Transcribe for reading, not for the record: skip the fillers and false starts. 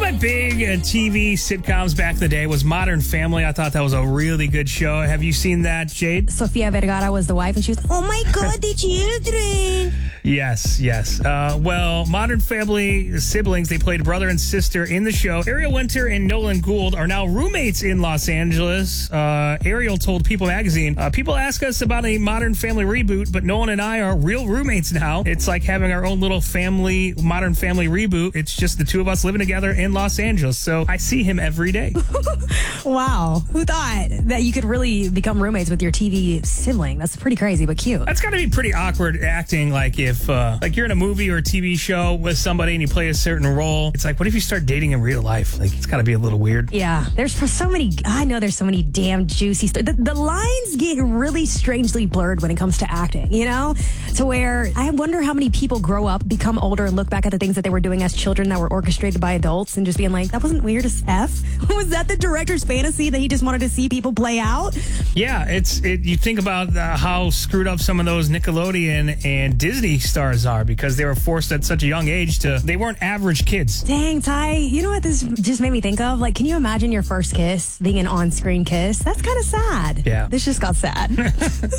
my big TV sitcoms back in the day was Modern Family. I thought that was a really good show. Have you seen that, Jade? Sofia Vergara was the wife, and she was, oh my God, the children. Yes. Well, Modern Family siblings, they played brother and sister in the show. Ariel Winter and Nolan Gould are now roommates in Los Angeles. Ariel told People magazine, people ask us about a Modern Family reboot, but Nolan and I are real roommates now. It's like having our own little family, Modern Family reboot. It's just the two of us living together in Los Angeles. So I see him every day. Wow. Who thought that you could really become roommates with your TV sibling? That's pretty crazy, but cute. That's got to be pretty awkward acting. Like if like you're in a movie or a TV show with somebody and you play a certain role. It's like, what if you start dating in real life? Like, it's got to be a little weird. Yeah. There's so many damn juicy stuff. The lines get really strangely blurred when it comes to acting, you know? To where I wonder how many people grow up, become older, and look back at the things that they were doing as children that were orchestrated by adults and just being like, that wasn't weird as F? Was that the director's fantasy that he just wanted to see people play out? Yeah, you think about how screwed up some of those Nickelodeon and Disney stars are because they were forced at such a young age they weren't average kids. Dang, Ty, you know what this just made me think of? Like, can you imagine your first kiss being an on-screen kiss? That's kind of sad. Yeah. This just got sad.